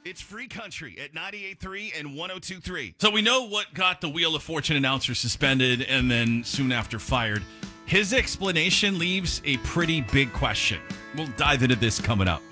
It's Free Country at 98.3 and 102.3. So we know what got the Wheel of Fortune announcer suspended and then soon after fired. His explanation leaves a pretty big question. We'll dive into this coming up.